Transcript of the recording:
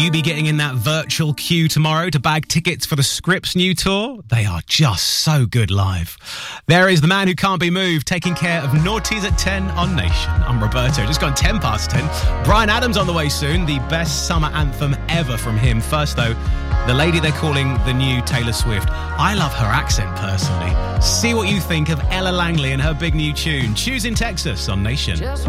You be getting in that virtual queue tomorrow to bag tickets for the Scripps new tour? They are just so good live. There is the man who can't be moved, taking care of Naughties at 10 on Nation. I'm Roberto, just gone 10 past 10. Bryan Adams on the way soon, the best summer anthem ever from him. First though, the lady they're calling the new Taylor Swift. I love her accent personally. See what you think of Ella Langley and her big new tune, Choosing Texas on Nation.